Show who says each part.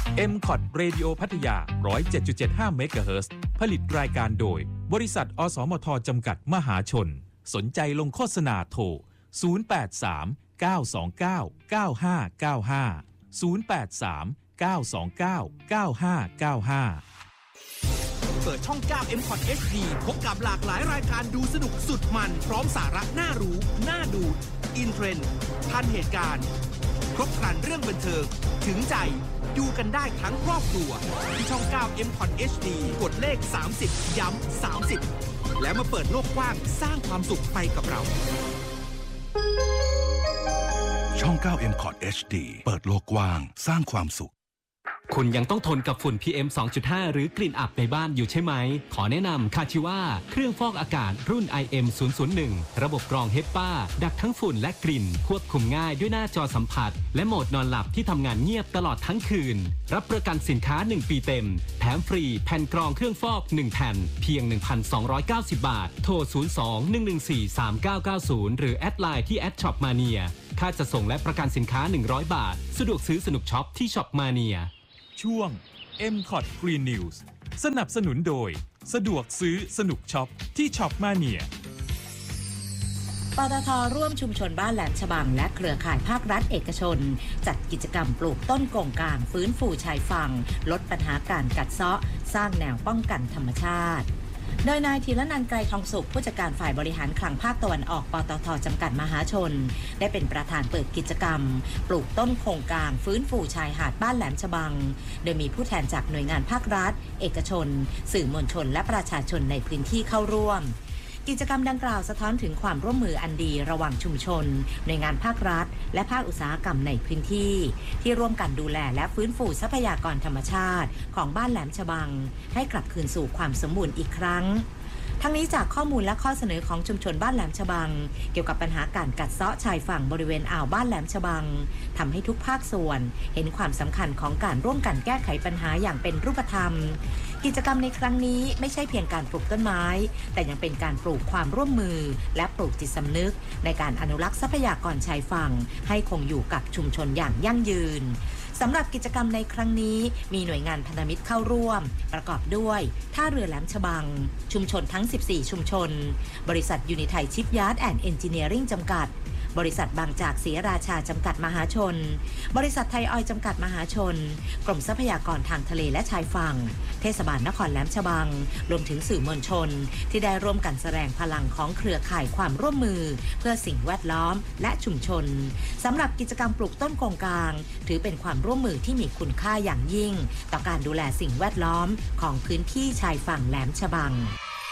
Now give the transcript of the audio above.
Speaker 1: MCOT Radio พัทยา 107.75 เมกะเฮิรตซ์ผลิตรายการโดยบริษัทอสมทจำกัดมหาชนสนใจลงโฆษณาโทร083 929 9595 083 929 9595
Speaker 2: เปิดช่อง 9 MCOT HD พบกับหลากหลายรายการดูสนุกสุดมันพร้อมสาระน่ารู้น่าดูอินเทรนด์ทันเหตุการณ์ครบครันเรื่องบันเทิงถึงใจดูกันได้ทั้งครอบครัวที่ช่อง 9 MCOT HD กดเลข30ย้ำ30แล้วมาเปิดโลกกว้างสร้างความสุขไปกับเรา
Speaker 3: ช่อง 9 MCOT HD เปิดโลกกว้างสร้างความสุข
Speaker 4: คุณยังต้องทนกับฝุ่น PM 2.5 หรือกลิ่นอับในบ้านอยู่ใช่ไหมขอแนะนำคาชิว่าเครื่องฟอกอากาศรุ่น IM 001ระบบกรองเฮปป้าดักทั้งฝุ่นและกลิ่นควบคุมง่ายด้วยหน้าจอสัมผัสและโหมดนอนหลับที่ทำงานเงียบตลอดทั้งคืนรับประกันสินค้า1ปีเต็มแถมฟรีแผ่นกรองเครื่องฟอก1แผ่นเพียง 1,290 บาทโทร 02-114-3990 หรือแอดไลน์ที่@shopmaniaค่าจะส่งและประกันสินค้า100 บาทสะดวกซื้อสนุกช็อปที่ Shopmania
Speaker 1: ช่วง MCOT Green News สนับสนุนโดยสะดวกซื้อสนุกช็อปที่ Shopmania
Speaker 5: ปตท.ร่วมชุมชนบ้านแหลมฉบังและเครือข่ายภาครัฐเอกชนจัดกิจกรรมปลูกต้นกงกลางฟื้นฟูชายฝั่งลดปัญหาการกัดเซาะสร้างแนวป้องกันธรรมชาติโดยนายธีรนันท์ไกรทองสุขผู้จัดการฝ่ายบริหารคลังภาคตะวันออกปตท.จำกัดมหาชนได้เป็นประธานเปิดกิจกรรมปลูกต้นโคงกลางฟื้นฟูชายหาดบ้านแหลมฉบังโดยมีผู้แทนจากหน่วยงานภาครัฐเอกชนสื่อมวลชนและประชาชนในพื้นที่เข้าร่วมกิจกรรมดังกล่าวสะท้อนถึงความร่วมมืออันดีระหว่างชุมชนหน่วยงานภาครัฐและภาคอุตสาหกรรมในพื้นที่ที่ร่วมกันดูแลและฟื้นฟูทรัพยากรธรรมชาติของบ้านแหลมฉบังให้กลับคืนสู่ความสมบูรณ์อีกครั้งทั้งนี้จากข้อมูลและข้อเสนอของชุมชนบ้านแหลมฉบังเกี่ยวกับปัญหาการกัดเซาะชายฝั่งบริเวณอ่าวบ้านแหลมฉบังทำให้ทุกภาคส่วนเห็นความสำคัญของการร่วมกันแก้ไขปัญหาอย่างเป็นรูปธรรมกิจกรรมในครั้งนี้ไม่ใช่เพียงการปลูกต้นไม้แต่ยังเป็นการปลูกความร่วมมือและปลูกจิตสำนึกในการอนุรักษ์ทรัพยากรชายฝั่งให้คงอยู่กับชุมชนอย่างยั่งยืนสำหรับกิจกรรมในครั้งนี้มีหน่วยงานพันธมิตรเข้าร่วมประกอบด้วยท่าเรือแหลมฉบังชุมชนทั้ง14ชุมชนบริษัทยูนิไทยชิปยาร์ดแอนด์เอนจิเนียริ่งจำกัดบริษัทบางจากศรีราชาจำกัดมหาชนบริษัทไทยออยล์จำกัดมหาชนกรมทรัพยากรทางทะเลและชายฝั่งเทศบาลนครแหลมฉบังรวมถึงสื่อมวลชนที่ได้ร่วมกันแสดงพลังของเครือข่ายความร่วมมือเพื่อสิ่งแวดล้อมและชุมชนสำหรับกิจกรรมปลูกต้นโกงกลางถือเป็นความร่วมมือที่มีคุณค่าอย่างยิ่งต่อการดูแลสิ่งแวดล้อมของพื้นที่ชายฝั่งแหลมฉบัง